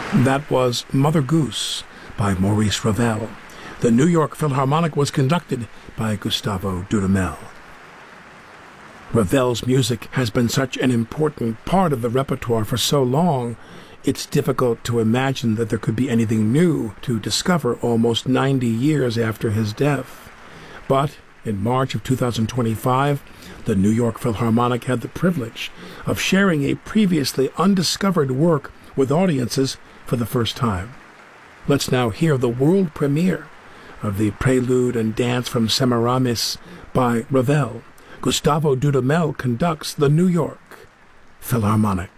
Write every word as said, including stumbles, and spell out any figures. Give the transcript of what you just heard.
That was Mother Goose by Maurice Ravel. The New York Philharmonic was conducted by Gustavo Dudamel. Ravel's music has been such an important part of the repertoire for so long, it's difficult to imagine that there could be anything new to discover almost ninety years after his death. But in March of two thousand twenty-five, the New York Philharmonic had the privilege of sharing a previously undiscovered work with audiences for the first time. Let's now hear the world premiere of the Prelude and Dance from Semiramis by Ravel. Gustavo Dudamel conducts the New York Philharmonic.